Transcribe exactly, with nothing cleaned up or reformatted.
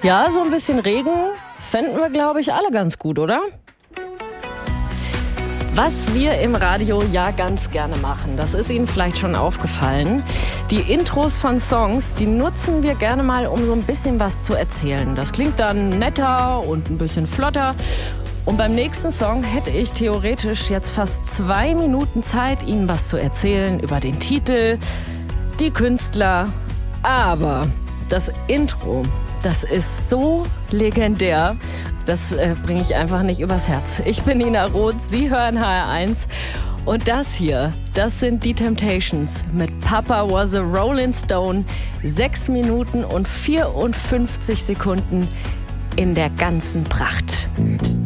Ja, so ein bisschen Regen fänden wir, glaube ich, alle ganz gut, oder? Was wir im Radio ja ganz gerne machen, das ist Ihnen vielleicht schon aufgefallen. Die Intros von Songs, die nutzen wir gerne mal, um so ein bisschen was zu erzählen. Das klingt dann netter und ein bisschen flotter. Und beim nächsten Song hätte ich theoretisch jetzt fast zwei Minuten Zeit, Ihnen was zu erzählen über den Titel, die Künstler. Aber das Intro, das ist so legendär, das äh, bringe ich einfach nicht übers Herz. Ich bin Nina Roth, Sie hören H R eins und das hier, das sind die Temptations mit Papa Was a Rolling Stone. Sechs Minuten und vierundfünfzig Sekunden in der ganzen Pracht.